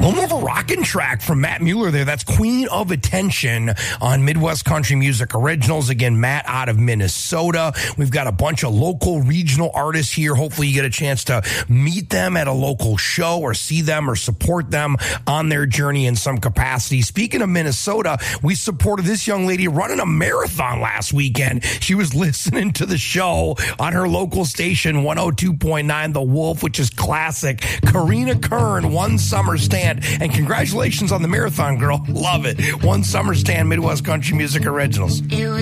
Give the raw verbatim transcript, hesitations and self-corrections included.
Home of a rockin' track from Matt Mueller there. That's Queen of Attention on Midwest Country Music Originals. Again, Matt out of Minnesota. We've got a bunch of local regional artists here. Hopefully you get a chance to meet them at a local show or see them or support them on their journey in some capacity. Speaking of Minnesota, we supported this young lady running a marathon last weekend. She was listening to the show on her local station, one oh two point nine The Wolf, which is classic. Karina Kern, One Summer Stand. And congratulations on the marathon, girl. Love it. One Summer Stand, Midwest Country Music Originals.